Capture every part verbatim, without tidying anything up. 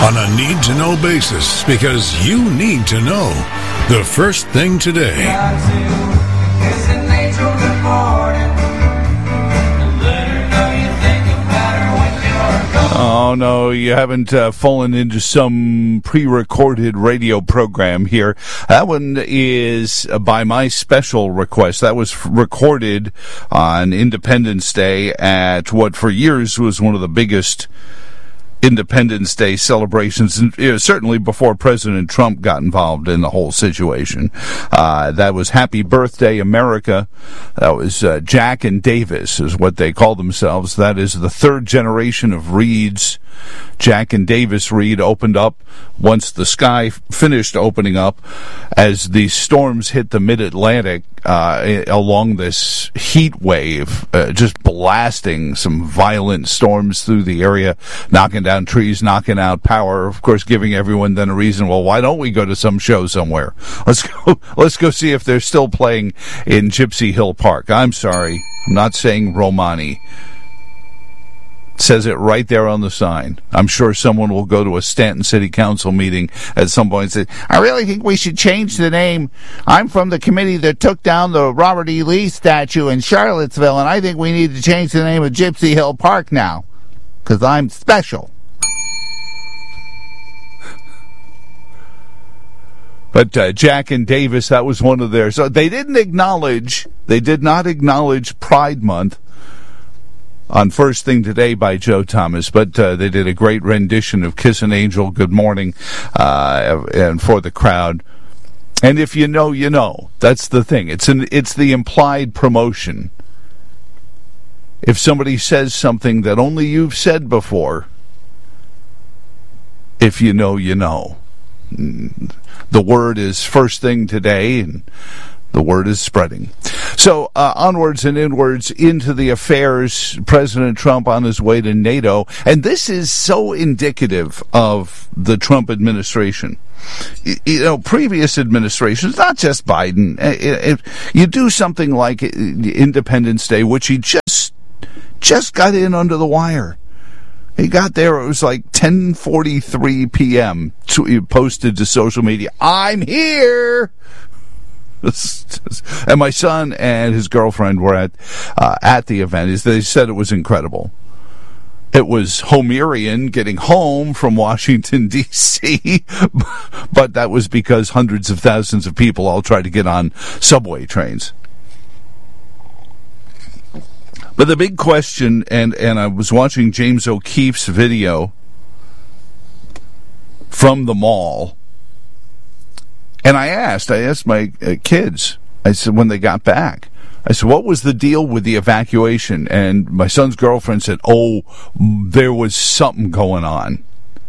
on a need-to-know basis, because you need to know the first thing today. Oh, no, you haven't uh, fallen into some pre-recorded radio program here. That one is uh, by my special request. That was f- recorded on Independence Day at what for years was one of the biggest Independence Day celebrations, and you know, certainly before President Trump got involved in the whole situation. Uh, that was Happy Birthday America. That was uh, Jack and Davis is what they call themselves. That is the third generation of Reeds. Jack and Davis Reed opened up once the sky finished opening up as the storms hit the mid-Atlantic uh, along this heat wave, uh, just blasting some violent storms through the area, knocking down trees, knocking out power, of course giving everyone then a reason, well, why don't we go to some show somewhere? Let's go, let's go see if they're still playing in Gypsy Hill Park. I'm sorry, I'm not saying Romani. Says it right there on the sign. I'm sure someone will go to a Stanton City Council meeting at some point and say, I really think we should change the name. I'm from the committee that took down the Robert E. Lee statue in Charlottesville, and I think we need to change the name of Gypsy Hill Park now, because I'm special. But uh, Jack and Davis, that was one of theirs. So they didn't acknowledge, they did not acknowledge Pride Month on First Thing Today by Joe Thomas, but uh, they did a great rendition of Kiss an Angel, Good Morning, uh, and for the crowd. And if you know, you know. That's the thing. It's an, it's the implied promotion. If somebody says something that only you've said before, if you know, you know. The word is First Thing Today, and the word is spreading. So uh, onwards and inwards into the affairs, President Trump on his way to NATO. And this is so indicative of the Trump administration. You know, previous administrations, not just Biden, if you do something like Independence Day, which he just just got in under the wire. He got there, it was like ten forty-three p.m. He posted to social media, I'm here! And my son and his girlfriend were at uh, at the event. They said it was incredible. It was Homerian getting home from Washington, D C, but that was because hundreds of thousands of people all tried to get on subway trains. But the big question, and, and I was watching James O'Keefe's video from the mall, and I asked, I asked my uh, kids, I said, when they got back, I said, what was the deal with the evacuation? And my son's girlfriend said, oh, there was something going on.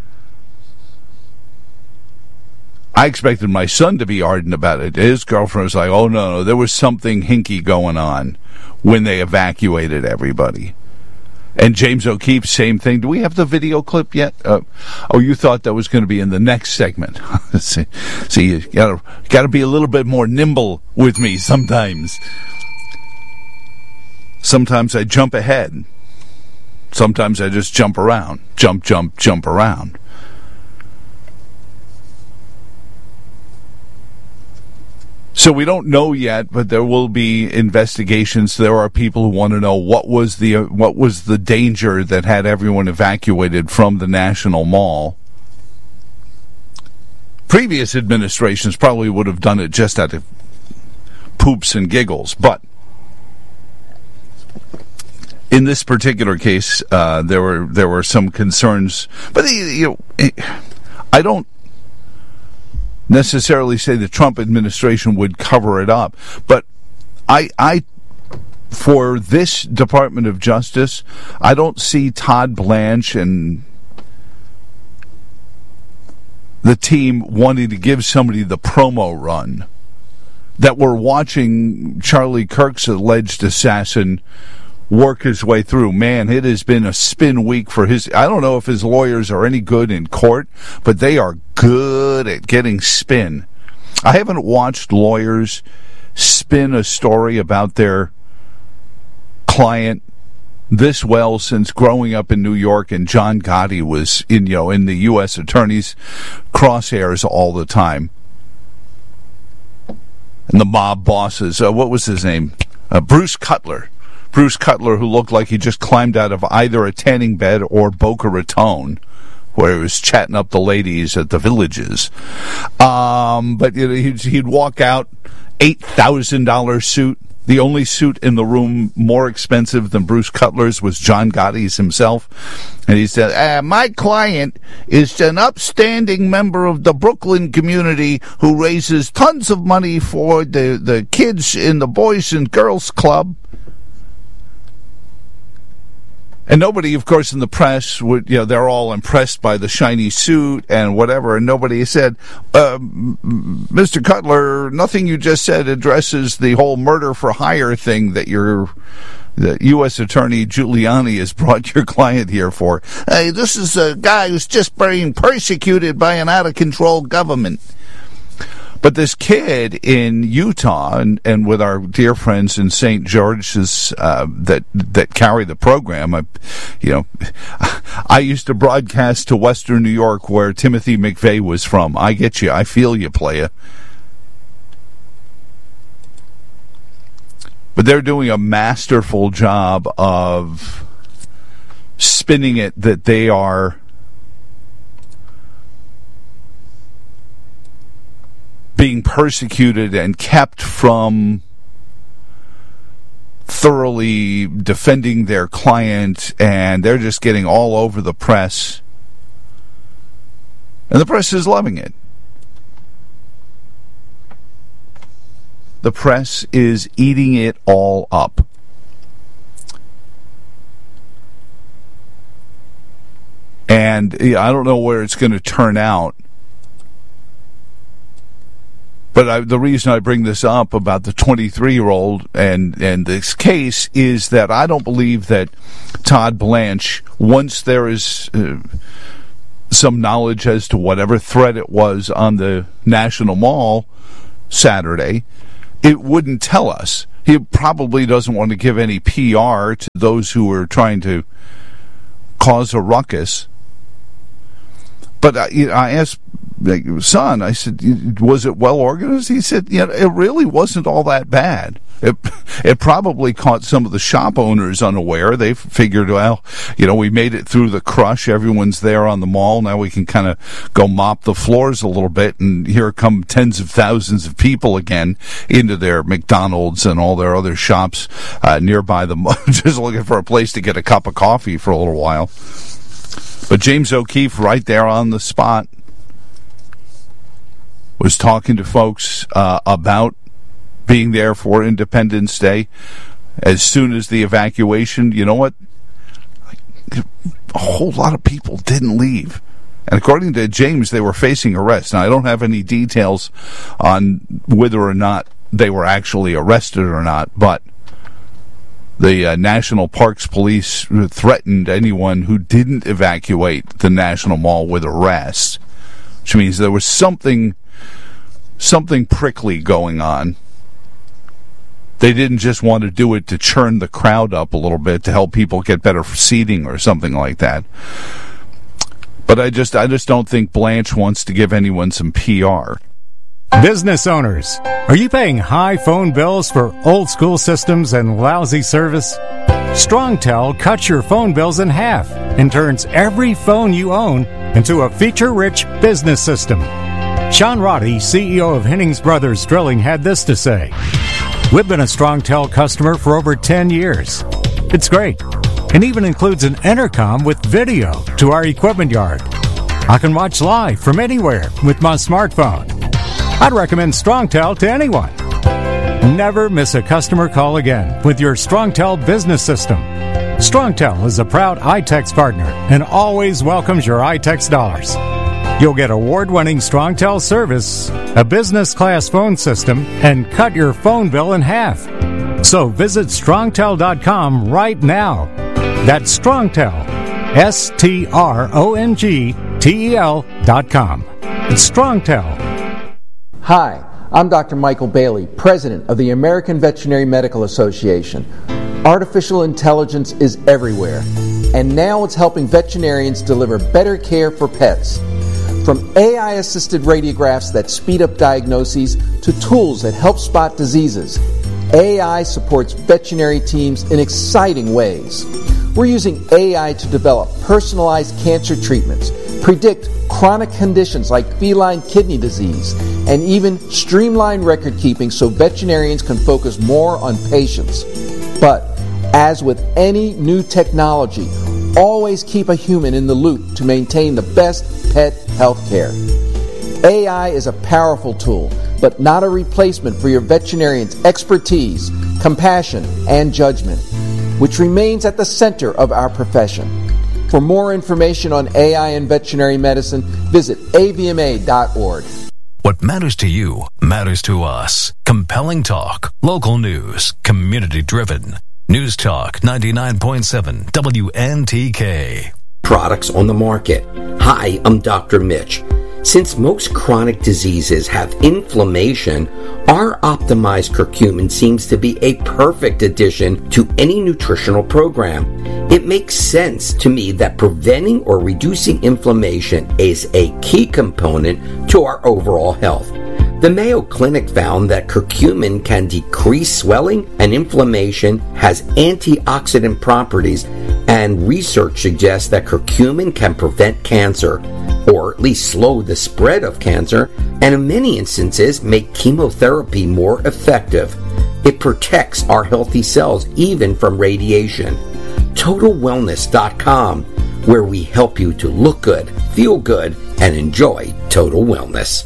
I expected my son to be ardent about it. His girlfriend was like, oh, no, no, there was something hinky going on when they evacuated everybody. And James O'Keefe, same thing. Do we have the video clip yet? Uh, oh, you thought that was going to be in the next segment. see, see, you gotta, gotta be a little bit more nimble with me sometimes. Sometimes I jump ahead. Sometimes I just jump around. Jump, jump, jump around. So we don't know yet, but there will be investigations. There are people who want to know what was the uh, what was the danger that had everyone evacuated from the National Mall. Previous administrations probably would have done it just out of poops and giggles, but in this particular case, uh, there were there were some concerns. But you know, I don't necessarily say the Trump administration would cover it up, but I, I, for this Department of Justice, I don't see Todd Blanche and the team wanting to give somebody the promo run that we're watching Charlie Kirk's alleged assassin work his way through. Man, it has been a spin week for his... I don't know if his lawyers are any good in court, but they are good at getting spin. I haven't watched lawyers spin a story about their client this well since growing up in New York, and John Gotti was in, you know, in the U S attorney's crosshairs all the time. And the mob bosses, uh, what was his name? Uh, Bruce Cutler. Bruce Cutler, who looked like he just climbed out of either a tanning bed or Boca Raton, where he was chatting up the ladies at the Villages. Um, but you know, he'd, he'd walk out, eight thousand dollars suit. The only suit in the room more expensive than Bruce Cutler's was John Gotti's himself. And he said, uh, my client is an upstanding member of the Brooklyn community who raises tons of money for the, the kids in the Boys and Girls Club. And nobody, of course, in the press would, you know, they're all impressed by the shiny suit and whatever. And nobody said, uh, Mister Cutler, nothing you just said addresses the whole murder for hire thing that your the U S Attorney Giuliani has brought your client here for. Hey, this is a guy who's just being persecuted by an out-of-control government. But this kid in Utah, and, and with our dear friends in Saint George's uh, that that carry the program, I, you know, I used to broadcast to Western New York, where Timothy McVeigh was from. I get you. I feel you, playa. But they're doing a masterful job of spinning it that they are being persecuted and kept from thoroughly defending their client, and they're just getting all over the press. And the press is loving it. The press is eating it all up. And yeah, I don't know where it's going to turn out. But I, the reason I bring this up about the twenty-three-year-old and, and this case is that I don't believe that Todd Blanche, once there is uh, some knowledge as to whatever threat it was on the National Mall Saturday, it wouldn't tell us. He probably doesn't want to give any P R to those who are trying to cause a ruckus. But I, you know, I asked like, son, I said, was it well organized? He said, yeah, it really wasn't all that bad. It, it probably caught some of the shop owners unaware. They figured, well, you know, we made it through the crush. Everyone's there on the mall. Now we can kind of go mop the floors a little bit. And here come tens of thousands of people again into their McDonald's and all their other shops uh, nearby the mall, just looking for a place to get a cup of coffee for a little while. But James O'Keefe, right there on the spot, was talking to folks uh, about being there for Independence Day. As soon as the evacuation, you know what? A whole lot of people didn't leave. And according to James, they were facing arrest. Now, I don't have any details on whether or not they were actually arrested or not, but the uh, National Parks Police threatened anyone who didn't evacuate the National Mall with arrest, which means there was something something prickly going on. They didn't just want to do it to churn the crowd up a little bit to help people get better seating or something like that. But I just I just don't think Blanche wants to give anyone some P R. Business owners, are you paying high phone bills for old school systems and lousy service? StrongTel cuts your phone bills in half and turns every phone you own into a feature-rich business system. Sean Roddy, C E O of Hennings Brothers Drilling, had this to say. We've been a StrongTel customer for over ten years. It's great, and even includes an intercom with video to our equipment yard. I can watch live from anywhere with my smartphone. I'd recommend StrongTel to anyone. Never miss a customer call again with your StrongTel business system. StrongTel is a proud iTex partner and always welcomes your iTex dollars. You'll get award-winning StrongTel service, a business-class phone system, and cut your phone bill in half. So visit strongtel dot com right now. That's StrongTel, S T R O N G T E L dot com. It's StrongTel. Hi, I'm Doctor Michael Bailey, President of the American Veterinary Medical Association. Artificial intelligence is everywhere, and now it's helping veterinarians deliver better care for pets. From A I-assisted radiographs that speed up diagnoses to tools that help spot diseases, A I supports veterinary teams in exciting ways. We're using A I to develop personalized cancer treatments, predict chronic conditions like feline kidney disease, and even streamline record keeping so veterinarians can focus more on patients. But as with any new technology, always keep a human in the loop to maintain the best pet health care. A I is a powerful tool, but not a replacement for your veterinarian's expertise, compassion, and judgment, which remains at the center of our profession. For more information on A I and veterinary medicine, visit A V M A dot org. What matters to you matters to us. Compelling talk, local news, community-driven. News Talk ninety-nine point seven W N T K. Products on the market. Hi, I'm Doctor Mitch. Since most chronic diseases have inflammation, our optimized curcumin seems to be a perfect addition to any nutritional program. It makes sense to me that preventing or reducing inflammation is a key component to our overall health. The Mayo Clinic found that curcumin can decrease swelling and inflammation, has antioxidant properties, and research suggests that curcumin can prevent cancer, or at least slow the spread of cancer, and in many instances make chemotherapy more effective. It protects our healthy cells even from radiation. Total Wellness dot com, where we help you to look good, feel good, and enjoy total wellness.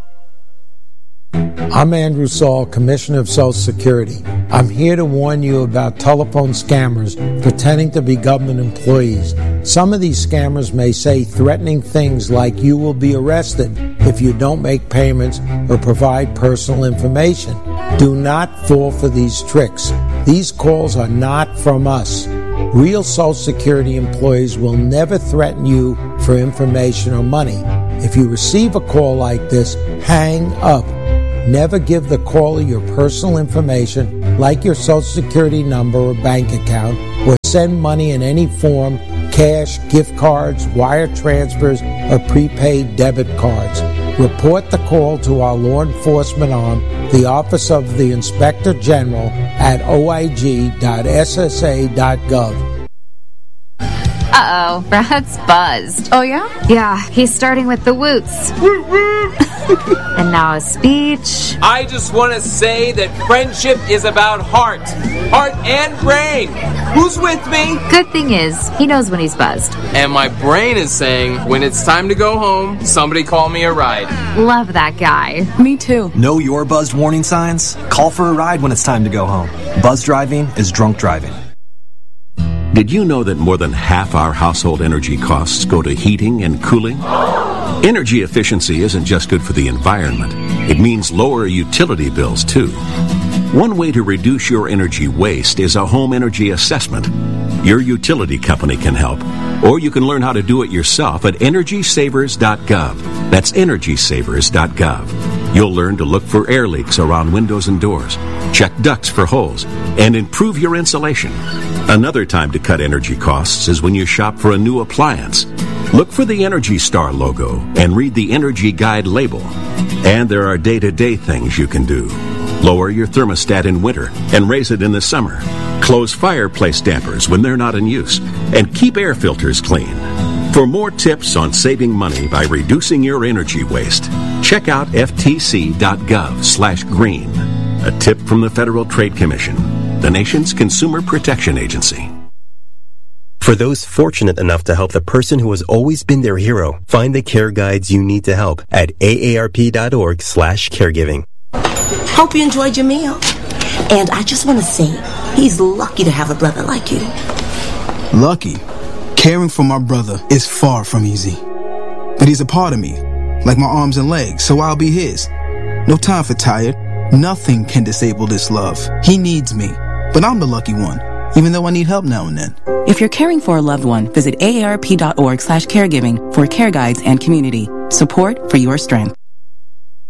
I'm Andrew Saul, Commissioner of Social Security. I'm here to warn you about telephone scammers pretending to be government employees. Some of these scammers may say threatening things like you will be arrested if you don't make payments or provide personal information. Do not fall for these tricks. These calls are not from us. Real Social Security employees will never threaten you for information or money. If you receive a call like this, hang up. Never give the caller your personal information, like your Social Security number or bank account, or send money in any form, cash, gift cards, wire transfers, or prepaid debit cards. Report the call to our law enforcement arm, the Office of the Inspector General, at O I G dot S S A dot gov. Uh-oh, Brad's buzzed. Oh, yeah? Yeah, he's starting with the woots. And now a speech. I just want to say that friendship is about heart. Heart and brain. Who's with me? Good thing is, he knows when he's buzzed. And my brain is saying, when it's time to go home, somebody call me a ride. Love that guy. Me too. Know your buzzed warning signs? Call for a ride when it's time to go home. Buzz driving is drunk driving. Did you know that more than half our household energy costs go to heating and cooling? Energy efficiency isn't just good for the environment. It means lower utility bills, too. One way to reduce your energy waste is a home energy assessment. Your utility company can help, or you can learn how to do it yourself at energy savers dot gov. That's energy savers dot gov. You'll learn to look for air leaks around windows and doors, check ducts for holes, and improve your insulation. Another time to cut energy costs is when you shop for a new appliance. Look for the Energy Star logo and read the Energy Guide label. And there are day-to-day things you can do. Lower your thermostat in winter and raise it in the summer. Close fireplace dampers when they're not in use. And keep air filters clean. For more tips on saving money by reducing your energy waste, check out F T C dot gov slash green. A tip from the Federal Trade Commission, the nation's consumer protection agency. For those fortunate enough to help the person who has always been their hero, find the care guides you need to help at A A R P dot org slash caregiving. Hope you enjoyed your meal. And I just want to say, he's lucky to have a brother like you. Lucky? Caring for my brother is far from easy. But he's a part of me, like my arms and legs, so I'll be his. No time for tired. Nothing can disable this love. He needs me, but I'm the lucky one, even though I need help now and then. If you're caring for a loved one, visit A A R P dot org slash caregiving for care guides and community. Support for your strength.